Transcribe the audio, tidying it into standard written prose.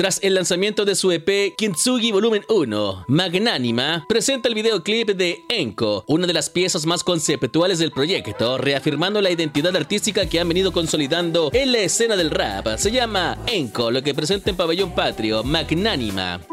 Tras el lanzamiento de su EP Kintsugi Volumen 1, Magnánima presenta el videoclip de Enco, una de las piezas más conceptuales del proyecto, reafirmando la identidad artística que han venido consolidando en la escena del rap. Se llama Enco, lo que presenta en Pabellón Patrio, Magnánima.